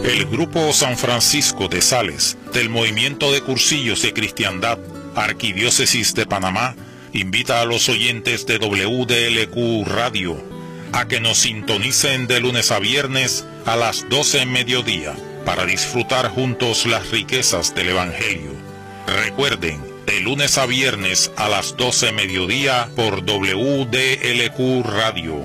El Grupo San Francisco de Sales, del Movimiento de Cursillos de Cristiandad, Arquidiócesis de Panamá, invita a los oyentes de WDLQ Radio a que nos sintonicen de lunes a viernes a las 12 en mediodía para disfrutar juntos las riquezas del Evangelio. Recuerden, de lunes a viernes a las 12 mediodía por WDLQ Radio.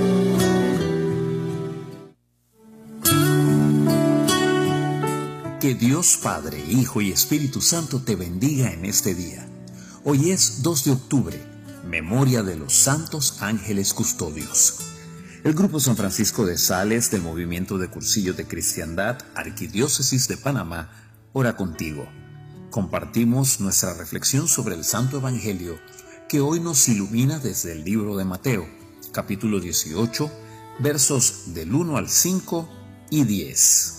Que Dios Padre, Hijo y Espíritu Santo te bendiga en este día. Hoy es 2 de octubre, memoria de los santos ángeles custodios. El Grupo San Francisco de Sales del Movimiento de Cursillos de Cristiandad, Arquidiócesis de Panamá, ora contigo. Compartimos nuestra reflexión sobre el Santo Evangelio que hoy nos ilumina desde el libro de Mateo, capítulo 18, versos del 1 al 5 y 10.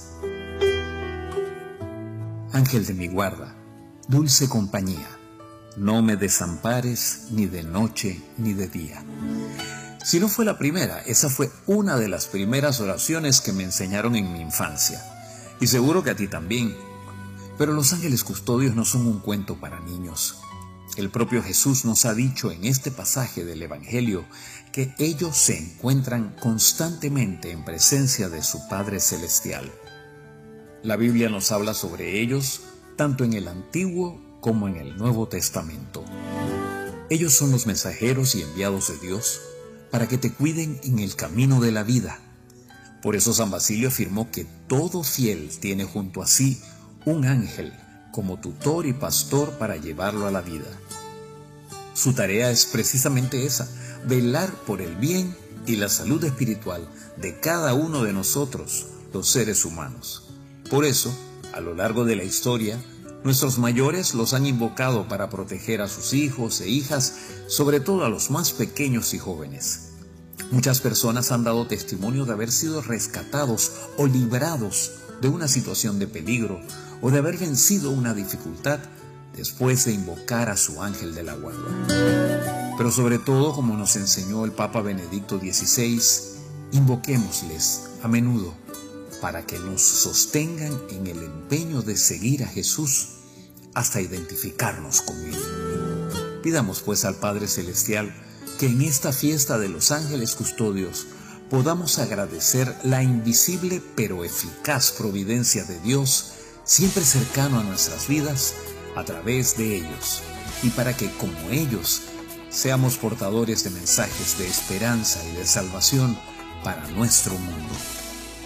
Ángel de mi guarda, dulce compañía, no me desampares ni de noche ni de día. Si no fue la primera, esa fue una de las primeras oraciones que me enseñaron en mi infancia. Y seguro que a ti también. Pero los ángeles custodios no son un cuento para niños. El propio Jesús nos ha dicho en este pasaje del Evangelio que ellos se encuentran constantemente en presencia de su Padre Celestial. La Biblia nos habla sobre ellos tanto en el Antiguo como en el Nuevo Testamento. Ellos son los mensajeros y enviados de Dios para que te cuiden en el camino de la vida. Por eso San Basilio afirmó que todo fiel tiene junto a sí un ángel como tutor y pastor para llevarlo a la vida. Su tarea es precisamente esa, velar por el bien y la salud espiritual de cada uno de nosotros, los seres humanos. Por eso, a lo largo de la historia, nuestros mayores los han invocado para proteger a sus hijos e hijas, sobre todo a los más pequeños y jóvenes. Muchas personas han dado testimonio de haber sido rescatados o librados de una situación de peligro o de haber vencido una dificultad después de invocar a su ángel de la guarda. Pero sobre todo, como nos enseñó el Papa Benedicto XVI, invoquémosles a menudo para que nos sostengan en el empeño de seguir a Jesús hasta identificarnos con Él. Pidamos pues al Padre Celestial que en esta fiesta de los ángeles custodios podamos agradecer la invisible pero eficaz providencia de Dios, siempre cercano a nuestras vidas, a través de ellos, y para que, como ellos, seamos portadores de mensajes de esperanza y de salvación para nuestro mundo.